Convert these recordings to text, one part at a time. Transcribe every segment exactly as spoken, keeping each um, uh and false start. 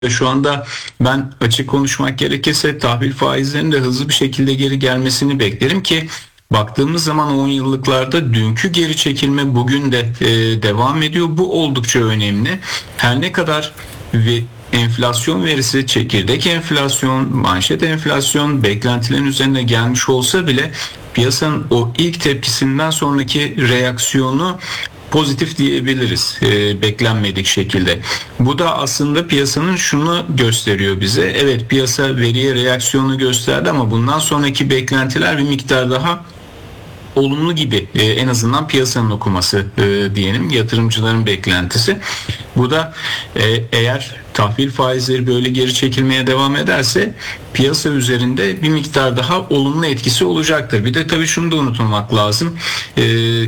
Şu anda ben açık konuşmak gerekirse tahvil faizlerinin de hızlı bir şekilde geri gelmesini beklerim ki baktığımız zaman on yıllıklarda dünkü geri çekilme bugün de e, devam ediyor. Bu oldukça önemli. Her ne kadar ve enflasyon verisi, çekirdek enflasyon, manşet enflasyon beklentilerin üzerine gelmiş olsa bile piyasanın o ilk tepkisinden sonraki reaksiyonu pozitif diyebiliriz e, beklenmedik şekilde. Bu da aslında piyasanın şunu gösteriyor bize. Evet, piyasa veriye reaksiyonu gösterdi ama bundan sonraki beklentiler bir miktar daha olumlu gibi, e, en azından piyasanın okuması e, diyelim, yatırımcıların beklentisi. Bu da e, eğer tahvil faizleri böyle geri çekilmeye devam ederse piyasa üzerinde bir miktar daha olumlu etkisi olacaktır. Bir de tabii şunu da unutmamak lazım. E,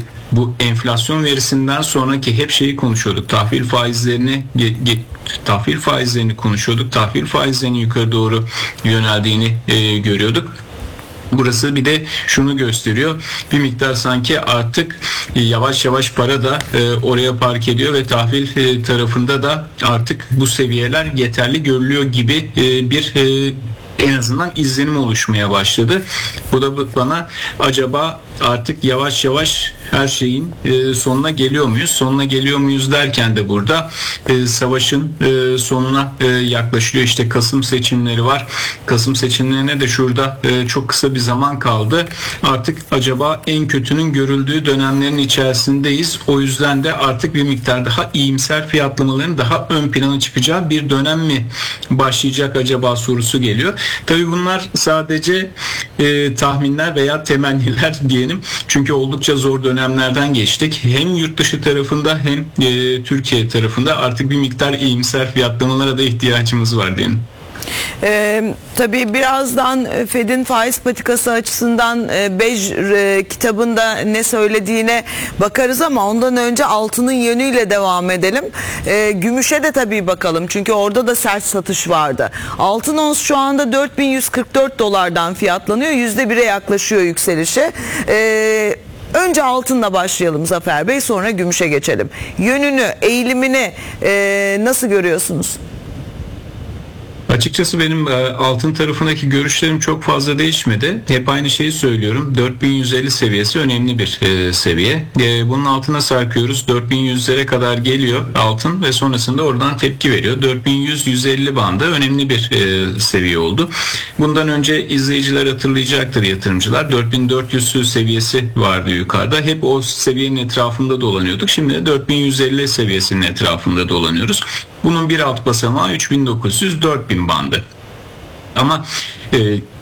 bu enflasyon verisinden sonraki hep şeyi konuşuyorduk. Tahvil faizlerini ge, ge, tahvil faizlerini konuşuyorduk. Tahvil faizlerinin yukarı doğru yöneldiğini e, görüyorduk. Burası bir de şunu gösteriyor. Bir miktar sanki artık yavaş yavaş para da e, oraya park ediyor ve tahvil e, tarafında da artık bu seviyeler yeterli görülüyor gibi e, bir e, en azından izlenim oluşmaya başladı. Bu da bana acaba artık yavaş yavaş her şeyin e, sonuna geliyor muyuz? Sonuna geliyor muyuz derken de burada e, savaşın e, sonuna e, yaklaşıyor. İşte Kasım seçimleri var. Kasım seçimlerine de şurada e, çok kısa bir zaman kaldı. Artık acaba en kötünün görüldüğü dönemlerin içerisindeyiz. O yüzden de artık bir miktar daha iyimser fiyatlamaların daha ön plana çıkacağı bir dönem mi başlayacak acaba sorusu geliyor. Tabii bunlar sadece e, tahminler veya temenniler diyelim. Çünkü oldukça zor dönemlerden geçtik. Hem yurt dışı tarafında hem e, Türkiye tarafında artık bir miktar iyimser fiyatlamalara da ihtiyacımız var diyelim. Ee, tabii birazdan Fed'in faiz patikası açısından e, Bej e, kitabında ne söylediğine bakarız ama ondan önce altının yönüyle devam edelim. E, gümüşe de tabii bakalım çünkü orada da sert satış vardı. Altın ons şu anda dört bin yüz kırk dört dolardan fiyatlanıyor. yüzde bire yaklaşıyor yükselişe. E, Önce altınla başlayalım Zafer Bey, sonra gümüşe geçelim. Yönünü, eğilimini e, nasıl görüyorsunuz? Açıkçası benim altın tarafındaki görüşlerim çok fazla değişmedi. Hep aynı şeyi söylüyorum. dört bin yüz elli seviyesi önemli bir e, seviye. E, bunun altına sarkıyoruz. dört bin yüzlere kadar geliyor altın ve sonrasında oradan tepki veriyor. dört bin yüz yüz elli bandı önemli bir e, seviye oldu. Bundan önce izleyiciler hatırlayacaktır, yatırımcılar. dört bin dört yüz seviyesi vardı yukarıda. Hep o seviyenin etrafında dolanıyorduk. Şimdi de dört bin yüz elli seviyesinin etrafında dolanıyoruz. Bunun bir alt basamağı üç bin dokuz yüz dört bin bandı. Ama e,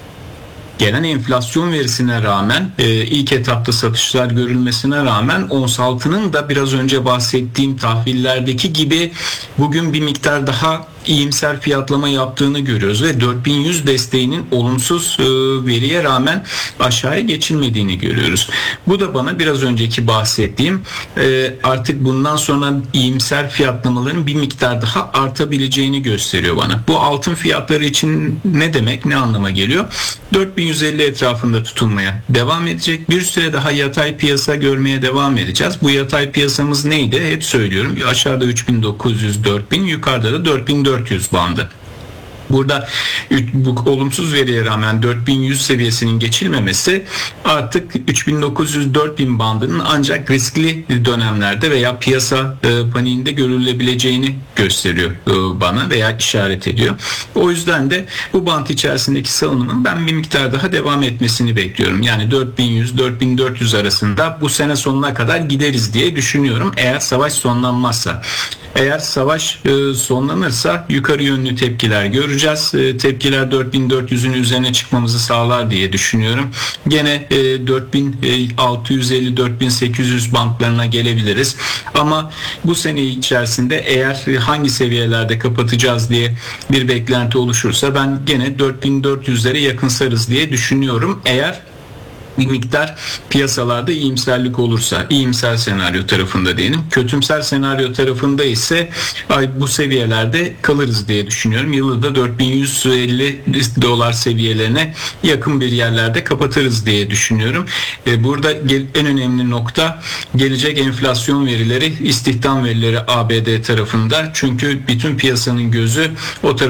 gelen enflasyon verisine rağmen e, ilk etapta satışlar görülmesine rağmen ons altının da biraz önce bahsettiğim tahvillerdeki gibi bugün bir miktar daha iyimser fiyatlama yaptığını görüyoruz ve dört bin yüz desteğinin olumsuz e, veriye rağmen aşağıya geçilmediğini görüyoruz. Bu da bana biraz önceki bahsettiğim e, artık bundan sonra iyimser fiyatlamaların bir miktar daha artabileceğini gösteriyor bana. Bu altın fiyatları için ne demek, ne anlama geliyor? dört bin yüz elli etrafında tutunmaya devam edecek. Bir süre daha yatay piyasa görmeye devam edeceğiz. Bu yatay piyasamız neydi? Hep söylüyorum. Aşağıda üç bin dokuz yüz dört bin, yukarıda da dört bin dört yüz bandı. Burada bu olumsuz veriye rağmen dört bin yüz seviyesinin geçilmemesi artık üç bin dokuz yüz dört bin bandının ancak riskli dönemlerde veya piyasa e, paniğinde görülebileceğini gösteriyor e, bana veya işaret ediyor. O yüzden de bu band içerisindeki salınımın ben bir miktar daha devam etmesini bekliyorum. Yani dört bin yüz dört bin dört yüz arasında bu sene sonuna kadar gideriz diye düşünüyorum eğer savaş sonlanmazsa. Eğer savaş e, sonlanırsa yukarı yönlü tepkiler göreceğiz. E, tepkiler dört bin dört yüzün üzerine çıkmamızı sağlar diye düşünüyorum. Gene e, dört bin altı yüz elli dört bin sekiz yüz bantlarına gelebiliriz. Ama bu sene içerisinde eğer hangi seviyelerde kapatacağız diye bir beklenti oluşursa ben gene dört bin dört yüzlere yakınsarız diye düşünüyorum. Eğer bir miktar piyasalarda iyimserlik olursa, iyimser senaryo tarafında diyelim. Kötümser senaryo tarafında ise ay bu seviyelerde kalırız diye düşünüyorum. Yılı da dört bin yüz elli dolar seviyelerine yakın bir yerlerde kapatırız diye düşünüyorum. Burada en önemli nokta gelecek enflasyon verileri, istihdam verileri A B D tarafında. Çünkü bütün piyasanın gözü o tarafında.